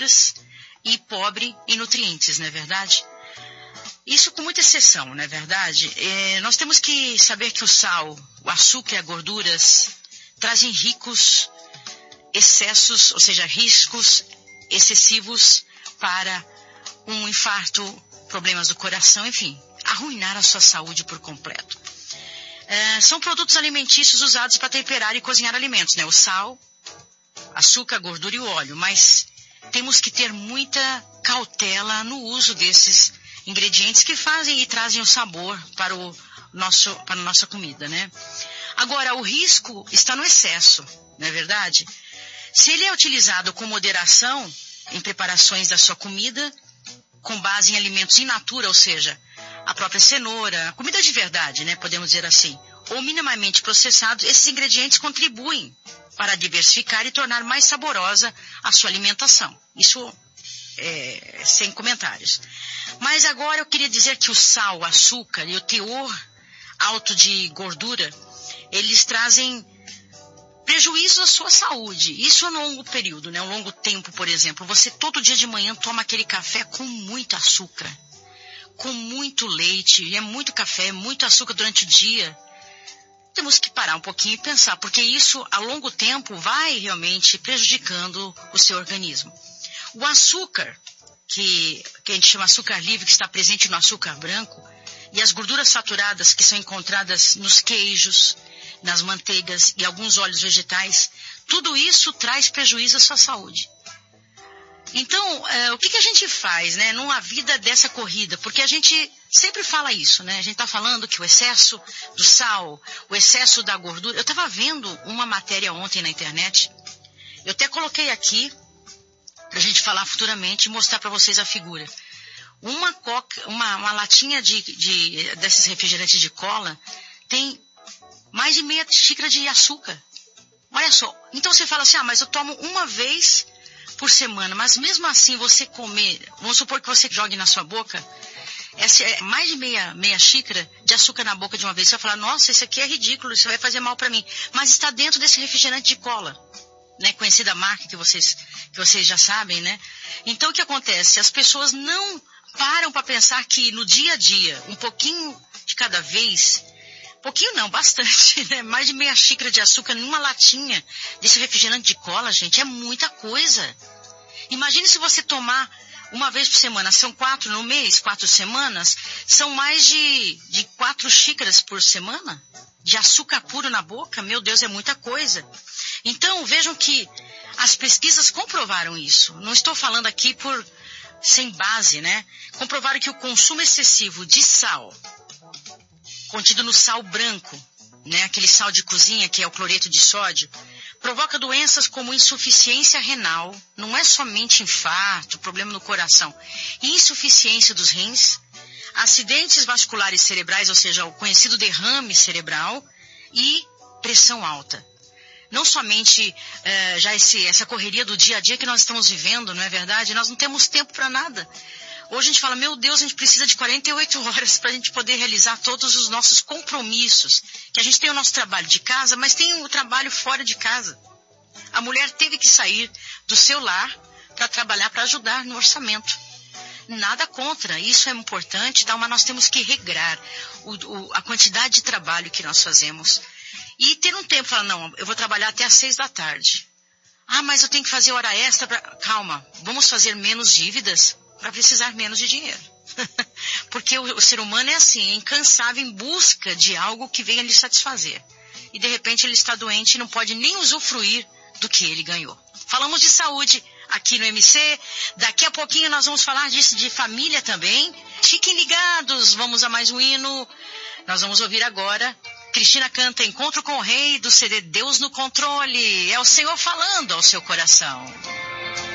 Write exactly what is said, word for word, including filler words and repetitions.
gorduras e pobre em nutrientes, não é verdade? Isso com muita exceção, não é verdade? É, nós temos que saber que o sal, o açúcar e as gorduras trazem ricos excessos, ou seja, riscos excessivos para um infarto, problemas do coração, enfim, arruinar a sua saúde por completo. É, são produtos alimentícios usados para temperar e cozinhar alimentos, né? O sal, açúcar, gordura e o óleo, mas temos que ter muita cautela no uso desses ingredientes que fazem e trazem o sabor para, o nosso, para a nossa comida, né? Agora, o risco está no excesso, não é verdade? Se ele é utilizado com moderação em preparações da sua comida, com base em alimentos in natura, ou seja, a própria cenoura, comida de verdade, né? Podemos dizer assim, ou minimamente processados, esses ingredientes contribuem para diversificar e tornar mais saborosa a sua alimentação. Isso é sem comentários. Mas agora eu queria dizer que o sal, o açúcar e o teor alto de gordura, eles trazem prejuízo à sua saúde. Isso a longo período, né? Um longo tempo, por exemplo. Você todo dia de manhã toma aquele café com muito açúcar, com muito leite, é muito café, muito açúcar durante o dia. Temos que parar um pouquinho e pensar, porque isso a longo tempo vai realmente prejudicando o seu organismo. O açúcar, que, que a gente chama açúcar livre, que está presente no açúcar branco, e as gorduras saturadas que são encontradas nos queijos, nas manteigas e alguns óleos vegetais, tudo isso traz prejuízo à sua saúde. Então, é, o que, que a gente faz, né, numa vida dessa corrida? Porque a gente sempre fala isso, né? A gente está falando que o excesso do sal, o excesso da gordura... Eu estava vendo uma matéria ontem na internet, eu até coloquei aqui, para a gente falar futuramente e mostrar para vocês a figura. Uma, coca, uma, uma latinha de, de, desses refrigerantes de cola tem mais de meia xícara de açúcar. Olha só, então você fala assim, ah, mas eu tomo uma vez por semana, mas mesmo assim você comer, vamos supor que você jogue na sua boca, essa é mais de meia, meia xícara de açúcar na boca de uma vez, você vai falar, nossa, isso aqui é ridículo, isso vai fazer mal para mim, mas está dentro desse refrigerante de cola, né, conhecida marca que vocês, que vocês já sabem, né? Então o que acontece? As pessoas não param para pensar que no dia a dia, um pouquinho de cada vez, pouquinho não, bastante, né? Mais de meia xícara de açúcar numa latinha desse refrigerante de cola, gente, é muita coisa. Imagine se você tomar uma vez por semana, são quatro no mês, quatro semanas, são mais de, de quatro xícaras por semana de açúcar puro na boca, meu Deus, é muita coisa. Então, vejam que as pesquisas comprovaram isso. Não estou falando aqui por sem base, né? Comprovaram que o consumo excessivo de sal, contido no sal branco, né? Aquele sal de cozinha que é o cloreto de sódio, provoca doenças como insuficiência renal, não é somente infarto, problema no coração, insuficiência dos rins, acidentes vasculares cerebrais, ou seja, o conhecido derrame cerebral e pressão alta. Não somente eh, já esse, essa correria do dia a dia que nós estamos vivendo, não é verdade? Nós não temos tempo para nada. Hoje a gente fala, meu Deus, a gente precisa de quarenta e oito horas para a gente poder realizar todos os nossos compromissos. Que a gente tem o nosso trabalho de casa, mas tem o trabalho fora de casa. A mulher teve que sair do seu lar para trabalhar, para ajudar no orçamento. Nada contra, isso é importante, tá? Mas nós temos que regrar o, o, a quantidade de trabalho que nós fazemos. E ter um tempo, falar, não, eu vou trabalhar até às seis da tarde. Ah, mas eu tenho que fazer hora extra. Pra... Calma, vamos fazer menos dívidas para precisar menos de dinheiro. Porque o, o ser humano é assim, é incansável em busca de algo que venha lhe satisfazer. E de repente ele está doente e não pode nem usufruir do que ele ganhou. Falamos de saúde aqui no M C, daqui a pouquinho nós vamos falar disso de família também. Fiquem ligados, vamos a mais um hino. Nós vamos ouvir agora... Cristina canta Encontro com o Rei do C D Deus no Controle. É o Senhor falando ao seu coração.